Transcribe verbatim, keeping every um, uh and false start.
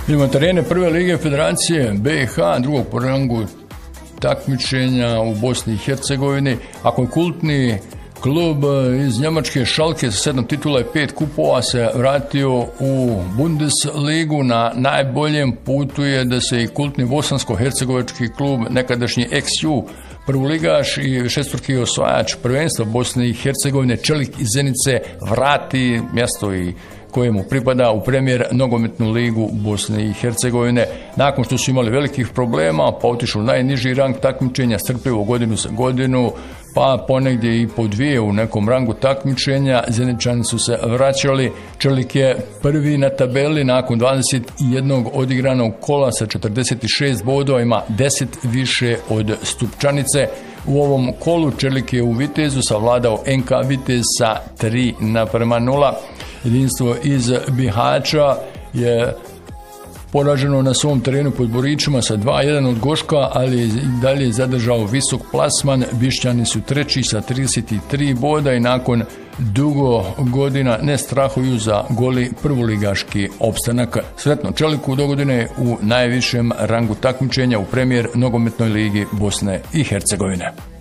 Idemo terene prve lige Federacije B i H, drugog po rangu takmičenja u Bosni i Hercegovini. Ako je kultni klub iz Njemačke Schalke sa sedam titula i pet kupova se vratio u Bundesligu, na najboljem putu je da se i kultni bosansko-hercegovački klub, nekadašnji X U, prvoligaš i šestorki osvajač prvenstva Bosne i Hercegovine, Čelik iz Zenice, vrati mjesto i kojemu pripada u premijer nogometnu ligu Bosne i Hercegovine. Nakon što su imali velikih problema, pa otišli u najniži rang takmičenja, strpljivo godinu za godinu, pa ponegdje i po dvije u nekom rangu takmičenja, Zeničani su se vraćali. Čelik je prvi na tabeli nakon dvadeset jednog odigranog kola sa četrdeset šest bodova, ima deset više od Stupčanice. U ovom kolu Čelik je u Vitezu savladao N K Vitez sa tri naprema nula. Jedinstvo iz Bihaća je poraženo na svom terenu pod Borićima sa dva jedan od Goška, ali i dalje je zadržao visok plasman. Bišćani su treći sa trideset tri boda i nakon dugo godina ne strahuju za goli prvoligaški opstanak. Sretno Čeliku do godine u najvišem rangu takmičenja u premijer nogometnoj ligi Bosne i Hercegovine.